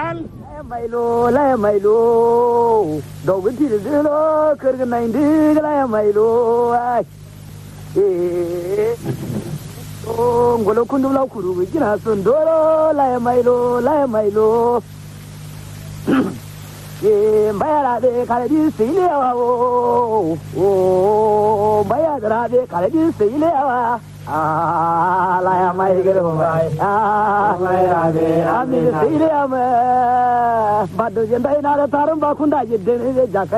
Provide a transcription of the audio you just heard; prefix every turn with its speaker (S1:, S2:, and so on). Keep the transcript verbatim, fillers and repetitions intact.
S1: Jan.
S2: Mailo, la mailo, dogun ti dilo, kerja nain di la mailo, ay. Eh, oh, ngolo kundu lau kuru, jina sundoro, la mailo, la mailo. Eh, bayar ade kare di sini awa, oh, bayar ade kare di sini awa. Ah, la mailo, ah, bayar ade, ami sini awa. Badu jendai nada tarum bakunda jendai jaka.